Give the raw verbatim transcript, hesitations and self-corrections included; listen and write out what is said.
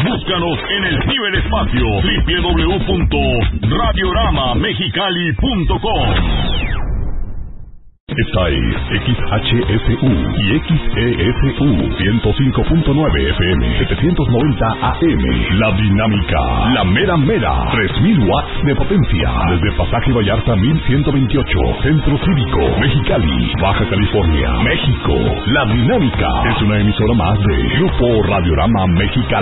Búscanos en el ciberespacio doble u doble u doble u punto radiorama mexicali punto com. Esta es X H S U y X E S U ciento cinco punto nueve F M, setecientos noventa A M. La Dinámica, la mera mera, tres mil watts de potencia. Desde Pasaje Vallarta mil ciento veintiocho, Centro Cívico, Mexicali, Baja California, México. La Dinámica es una emisora más de Grupo Radiorama Mexicali.